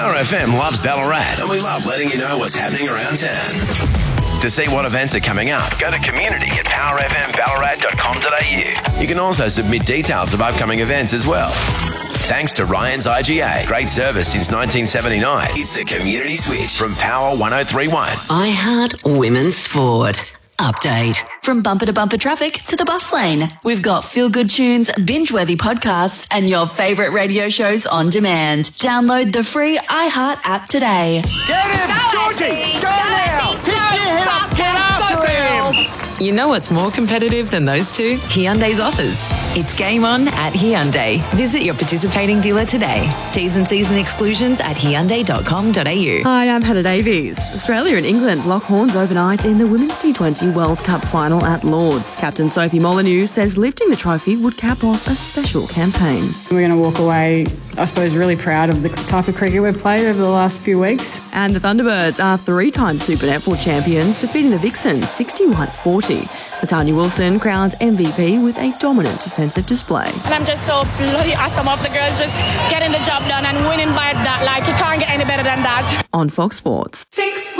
Power FM loves Ballarat, and we love letting you know what's happening around town. To see what events are coming up, go to community@powerfmballarat.com.au. You can also submit details of upcoming events as well. Thanks to Ryan's IGA. Great service since 1979. It's the Community Switch from Power 103.1. iHeart Women's Sport. Update. From bumper to bumper traffic to the bus lane, we've got feel-good tunes, binge-worthy podcasts, and your favourite radio shows on demand. Download the free iHeart app today. Get him! Georgie! Go now! Pick your head up! Get after him! You know what's more competitive than those two? Hyundai's offers. It's game on at Hyundai. Visit your participating dealer today. T's and C's and exclusions at hyundai.com.au. Hi, I'm Hannah Davies. Australia and England lock horns overnight in the Women's T20 World Cup final at Lords. Captain Sophie Molyneux says lifting the trophy would cap off a special campaign. We're going to walk away, I suppose, really proud of the type of cricket we've played over the last few weeks. And the Thunderbirds are three-time Super Netball champions, defeating the Vixens 61-40. Latanya Wilson crowned MVP with a dominant defensive display. And I'm just so bloody awesome of the girls just getting the job done and winning by that. Like, you can't get any better than that. On Fox Sports.